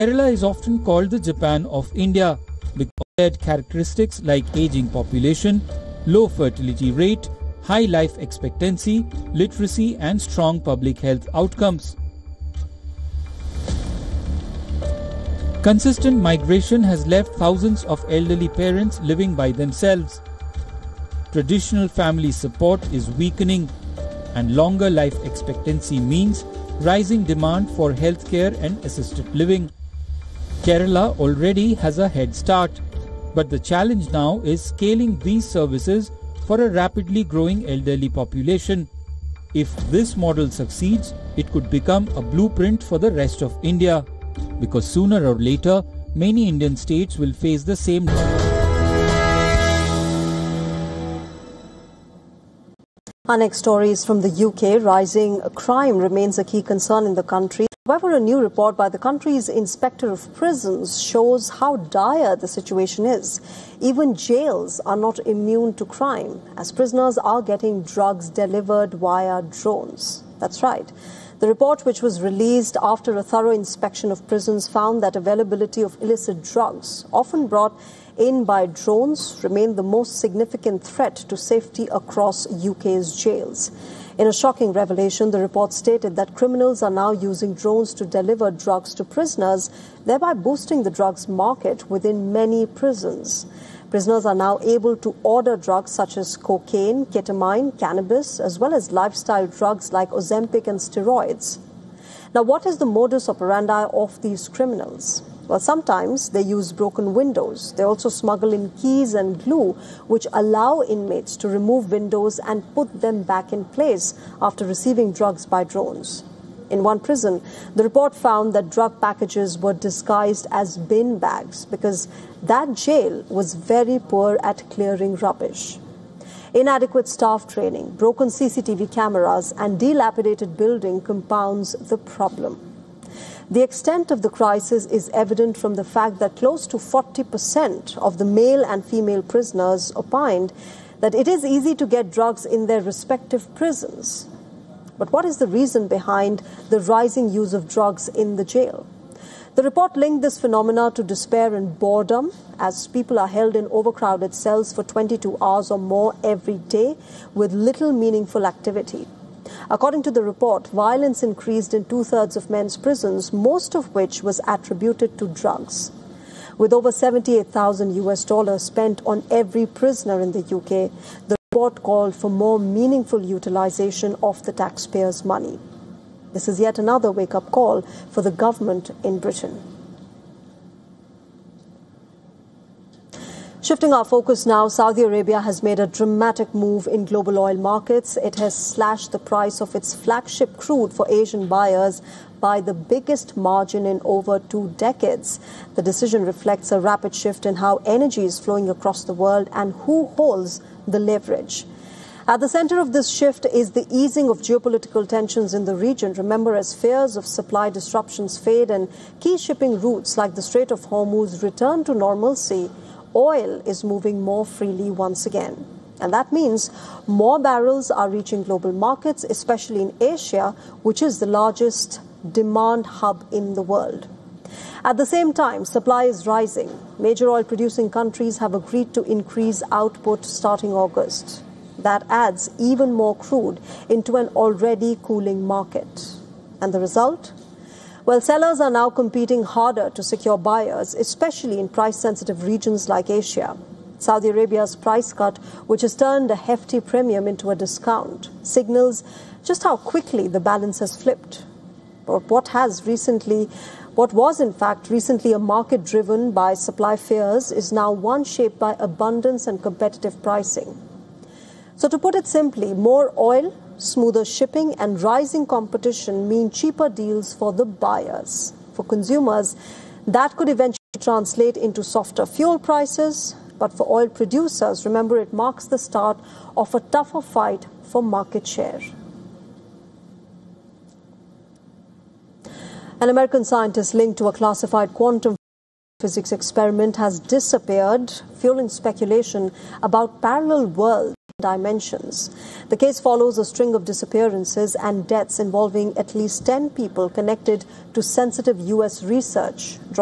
Kerala is often called the Japan of India because it had characteristics like aging population, low fertility rate, high life expectancy, literacy and strong public health outcomes. Consistent migration has left thousands of elderly parents living by themselves. Traditional family support is weakening, and longer life expectancy means rising demand for healthcare and assisted living. Kerala already has a head start, but the challenge now is scaling these services for a rapidly growing elderly population. If this model succeeds, it could become a blueprint for the rest of India, because sooner or later, many Indian states will face the same. Our next story is from the UK. Rising crime remains a key concern in the country. However, a new report by the country's Inspector of Prisons shows how dire the situation is. Even jails are not immune to crime, as prisoners are getting drugs delivered via drones. That's right. The report, which was released after a thorough inspection of prisons, found that availability of illicit drugs, often brought in by drones, remained the most significant threat to safety across UK's jails. In a shocking revelation, the report stated that criminals are now using drones to deliver drugs to prisoners, thereby boosting the drugs market within many prisons. Prisoners are now able to order drugs such as cocaine, ketamine, cannabis, as well as lifestyle drugs like Ozempic and steroids. Now, what is the modus operandi of these criminals? Well, sometimes they use broken windows. They also smuggle in keys and glue, which allow inmates to remove windows and put them back in place after receiving drugs by drones. In one prison, the report found that drug packages were disguised as bin bags because that jail was very poor at clearing rubbish. Inadequate staff training, broken CCTV cameras, and dilapidated building compounds the problem. The extent of the crisis is evident from the fact that close to 40% of the male and female prisoners opined that it is easy to get drugs in their respective prisons. But what is the reason behind the rising use of drugs in the jail? The report linked this phenomena to despair and boredom, as people are held in overcrowded cells for 22 hours or more every day with little meaningful activity. According to the report, violence increased in two-thirds of men's prisons, most of which was attributed to drugs. With over $78,000 spent on every prisoner in the UK, the report called for more meaningful utilization of the taxpayers' money. This is yet another wake-up call for the government in Britain. Shifting our focus now, Saudi Arabia has made a dramatic move in global oil markets. It has slashed the price of its flagship crude for Asian buyers by the biggest margin in over 2 decades. The decision reflects a rapid shift in how energy is flowing across the world and who holds the leverage. At the center of this shift is the easing of geopolitical tensions in the region. Remember, as fears of supply disruptions fade and key shipping routes like the Strait of Hormuz return to normalcy, oil is moving more freely once again. And that means more barrels are reaching global markets, especially in Asia, which is the largest demand hub in the world. At the same time, supply is rising. Major oil-producing countries have agreed to increase output starting August. That adds even more crude into an already cooling market. And the result? Well, sellers are now competing harder to secure buyers, especially in price-sensitive regions like Asia. Saudi Arabia's price cut, which has turned a hefty premium into a discount, signals just how quickly the balance has flipped. But what was in fact recently a market driven by supply fears is now one shaped by abundance and competitive pricing. So to put it simply, more oil, smoother shipping and rising competition mean cheaper deals for the buyers. For consumers, that could eventually translate into softer fuel prices. But for oil producers, remember, it marks the start of a tougher fight for market share. An American scientist linked to a classified quantum Physics experiment has disappeared, fueling speculation about parallel world dimensions. The case follows a string of disappearances and deaths involving at least 10 people connected to sensitive U.S. research.